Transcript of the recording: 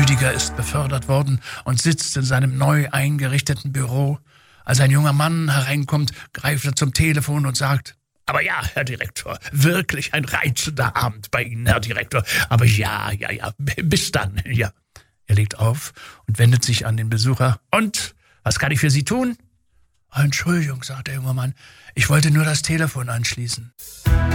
Rüdiger ist befördert worden und sitzt in seinem neu eingerichteten Büro. Als ein junger Mann hereinkommt, greift er zum Telefon und sagt: Aber ja, Herr Direktor, wirklich ein reizender Abend bei Ihnen, Herr Direktor. Aber ja, bis dann, ja. Er legt auf und wendet sich an den Besucher. Und, was kann ich für Sie tun? Entschuldigung, sagt der junge Mann, ich wollte nur das Telefon anschließen.